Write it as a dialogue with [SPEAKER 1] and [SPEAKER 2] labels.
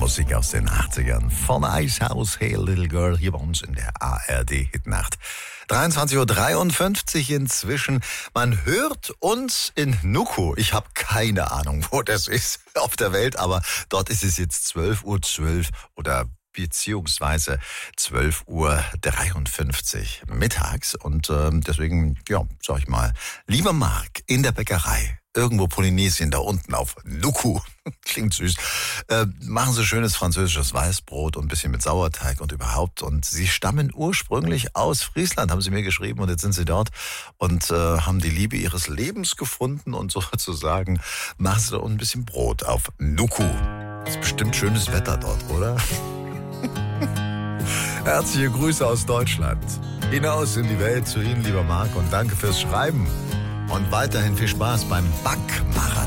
[SPEAKER 1] Musik aus den 80ern. Von Icehouse, Hey Little Girl, hier bei uns in der ARD-Hitnacht. 23.53 Uhr inzwischen. Man hört uns in Nuku. Ich habe keine Ahnung, wo das ist auf der Welt, aber dort ist es jetzt 12:12 Uhr oder beziehungsweise 12:53 Uhr mittags. Und deswegen, sag ich mal, lieber Marc, in der Bäckerei, irgendwo Polynesien, da unten auf Nuku, klingt süß, machen Sie schönes französisches Weißbrot und ein bisschen mit Sauerteig und überhaupt. Und Sie stammen ursprünglich aus Friesland, haben Sie mir geschrieben, und jetzt sind Sie dort und haben die Liebe Ihres Lebens gefunden und sozusagen machen Sie da ein bisschen Brot auf Nuku. Ist bestimmt schönes Wetter dort, oder? Herzliche Grüße aus Deutschland. Hinaus in die Welt zu Ihnen, lieber Marc, und danke fürs Schreiben. Und weiterhin viel Spaß beim Backmarathon.